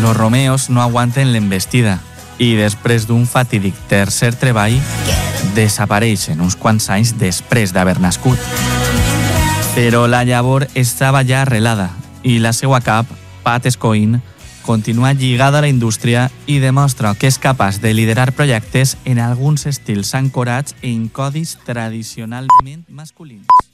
los Romeos no aguanten l'embestida i després d'un fatídic tercer treball desapareixen uns quants anys després d'haver nascut. Però la llavor estava ja arrelada i la seva cap, Pat Escoin, continua lligada a la indústria i demostra que és capaç de liderar projectes en alguns estils ancorats en codis tradicionalment masculins.